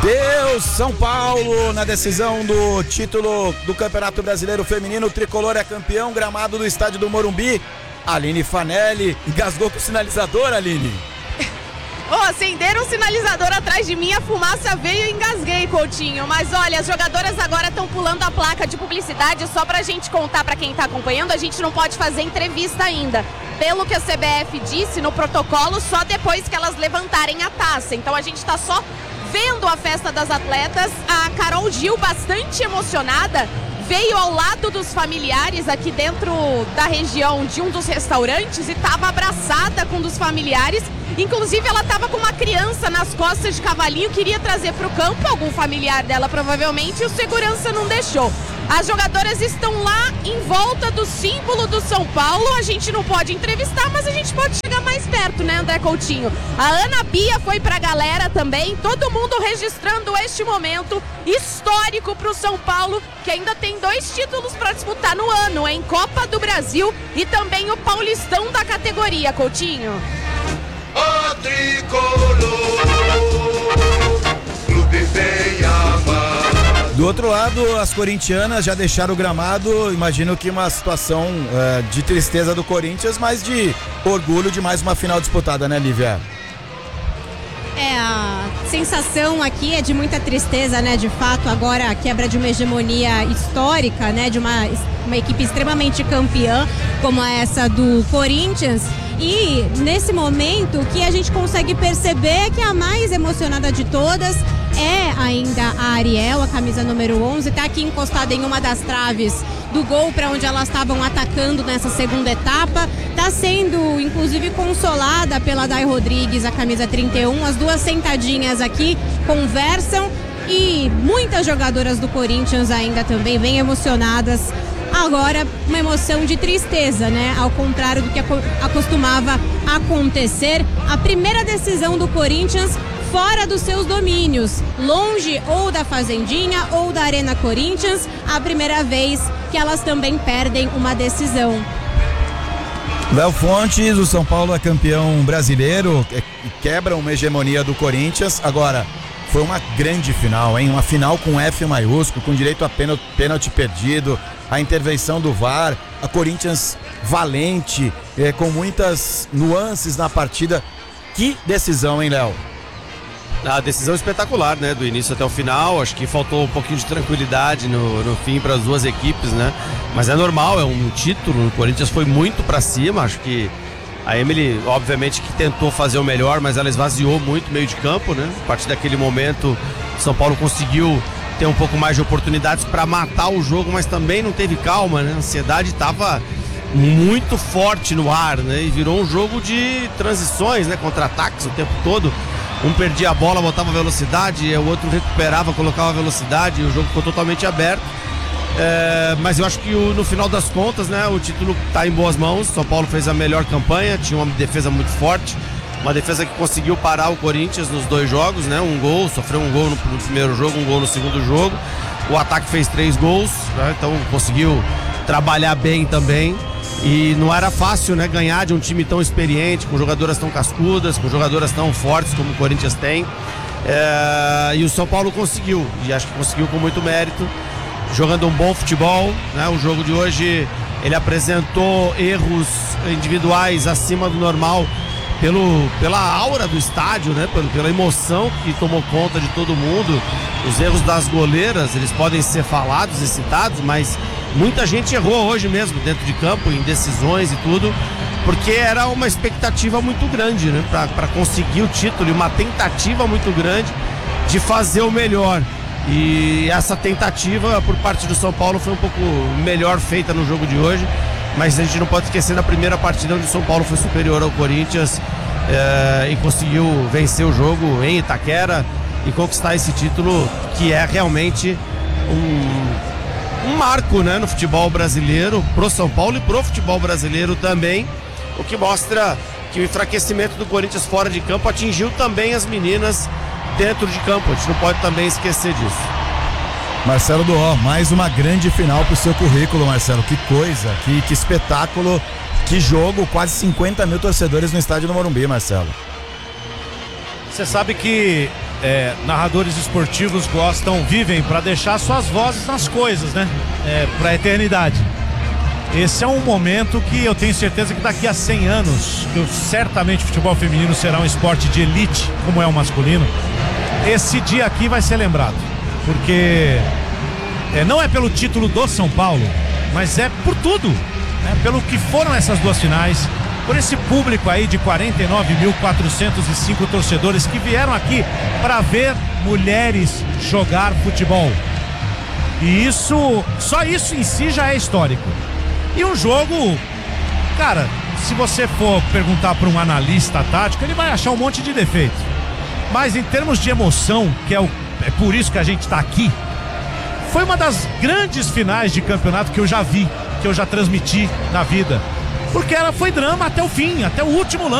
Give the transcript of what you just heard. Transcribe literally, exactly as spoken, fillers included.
Deus, São Paulo na decisão do título do Campeonato Brasileiro Feminino. O tricolor é campeão, gramado do estádio do Morumbi. Aline Fanelli engasgou com o sinalizador, Aline. Oh, acenderam o sinalizador atrás de mim, a fumaça veio e engasguei, Coutinho. Mas olha, as jogadoras agora estão pulando a placa de publicidade. Só pra gente contar pra quem tá acompanhando, a gente não pode fazer entrevista ainda. Pelo que a C B F disse no protocolo, só depois que elas levantarem a taça. Então a gente tá só vendo a festa das atletas. A Carol Gil, bastante emocionada, veio ao lado dos familiares aqui dentro da região de um dos restaurantes e estava abraçada com um dos familiares. Inclusive ela estava com uma criança nas costas de cavalinho, queria trazer para o campo algum familiar dela provavelmente, e o segurança não deixou. As jogadoras estão lá em volta do símbolo do São Paulo. A gente não pode entrevistar, mas a gente pode chegar mais perto, né, André Coutinho? A Ana Bia foi pra galera também, todo mundo registrando este momento histórico pro São Paulo, que ainda tem dois títulos para disputar no ano, em Copa do Brasil e também o Paulistão da categoria, Coutinho. O tricolor, clube bem amado. Do outro lado, as corintianas já deixaram o gramado. Imagino que uma situação uh, de tristeza do Corinthians, mas de orgulho de mais uma final disputada, né, Lívia? É, a sensação aqui é de muita tristeza, né? De fato, agora a quebra de uma hegemonia histórica, né? De uma, uma equipe extremamente campeã, como essa do Corinthians. E nesse momento que a gente consegue perceber que a mais emocionada de todas é ainda a Ariel, a camisa número onze, está aqui encostada em uma das traves do gol para onde elas estavam atacando nessa segunda etapa. Está sendo inclusive consolada pela Day Rodrigues, a camisa trinta e um. As duas sentadinhas aqui conversam e muitas jogadoras do Corinthians ainda também bem emocionadas. Agora, uma emoção de tristeza, né? Ao contrário do que acostumava acontecer. A primeira decisão do Corinthians fora dos seus domínios, longe ou da Fazendinha ou da Arena Corinthians, a primeira vez que elas também perdem uma decisão. Léo Fontes, o São Paulo é campeão brasileiro, quebra uma hegemonia do Corinthians. Agora, foi uma grande final, hein? Uma final com F maiúsculo, com direito a pênalti, pênalti perdido, a intervenção do V A R, a Corinthians valente, é, com muitas nuances na partida. Que decisão, hein, Léo? A decisão espetacular, né? Do início até o final. Acho que faltou um pouquinho de tranquilidade no, no fim para as duas equipes, né? Mas é normal, é um título. O Corinthians foi muito para cima. Acho que a Emily, obviamente, que tentou fazer o melhor, mas ela esvaziou muito o meio de campo, né? A partir daquele momento, São Paulo conseguiu ter um pouco mais de oportunidades para matar o jogo, mas também não teve calma, né? A ansiedade estava muito forte no ar, né? E virou um jogo de transições, né? Contra-ataques o tempo todo. Um perdia a bola, botava velocidade, o outro recuperava, colocava velocidade, e o jogo ficou totalmente aberto. É, mas eu acho que o, no final das contas, né, o título está em boas mãos. São Paulo fez a melhor campanha, tinha uma defesa muito forte, uma defesa que conseguiu parar o Corinthians nos dois jogos, né, um gol, sofreu um gol no, no primeiro jogo, um gol no segundo jogo. O ataque fez três gols, né, então conseguiu trabalhar bem também. E não era fácil, né, ganhar de um time tão experiente, com jogadoras tão cascudas, com jogadoras tão fortes como o Corinthians tem. É, e o São Paulo conseguiu, e acho que conseguiu com muito mérito, jogando um bom futebol, né? O jogo de hoje ele apresentou erros individuais acima do normal pelo, pela aura do estádio, né? Pela, pela emoção que tomou conta de todo mundo. Os erros das goleiras, eles podem ser falados e citados, mas muita gente errou hoje mesmo dentro de campo, em decisões e tudo, porque era uma expectativa muito grande, né? Para conseguir o título, e uma tentativa muito grande de fazer o melhor. E essa tentativa por parte do São Paulo foi um pouco melhor feita no jogo de hoje, mas a gente não pode esquecer, na primeira partida onde o São Paulo foi superior ao Corinthians é, e conseguiu vencer o jogo em Itaquera e conquistar esse título, que é realmente um, um marco, né, no futebol brasileiro, pro São Paulo e pro futebol brasileiro também, o que mostra que o enfraquecimento do Corinthians fora de campo atingiu também as meninas dentro de campo. A gente não pode também esquecer disso. Marcelo Duó, mais uma grande final pro seu currículo, Marcelo. Que coisa, que, que espetáculo, que jogo, quase cinquenta mil torcedores no estádio do Morumbi, Marcelo. Você sabe que é, narradores esportivos gostam, vivem para deixar suas vozes nas coisas, né? É, para a eternidade. Esse é um momento que eu tenho certeza que daqui a cem anos, que certamente o futebol feminino será um esporte de elite, como é o masculino, esse dia aqui vai ser lembrado. Porque é, não é pelo título do São Paulo, mas é por tudo, né? Pelo que foram essas duas finais, por esse público aí de quarenta e nove mil quatrocentos e cinco torcedores que vieram aqui para ver mulheres jogar futebol. E isso, só isso em si já é histórico. E um jogo, cara, se você for perguntar para um analista tático, ele vai achar um monte de defeito. Mas em termos de emoção, que é, o, é por isso que a gente está aqui, foi uma das grandes finais de campeonato que eu já vi, que eu já transmiti na vida. Porque ela foi drama até o fim, até o último lance.